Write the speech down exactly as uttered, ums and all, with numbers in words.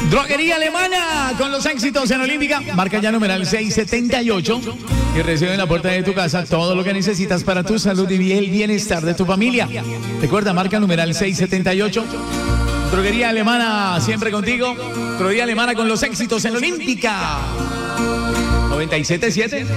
Droguería Alemana con los éxitos en Olímpica. Marca ya numeral seiscientos setenta y ocho y recibe en la puerta de tu casa todo lo que necesitas para tu salud y el bienestar de tu familia. Recuerda, marca numeral seiscientos setenta y ocho. Droguería Alemana, siempre contigo. Droguería Alemana con los éxitos en Olímpica. noventa y siete punto siete.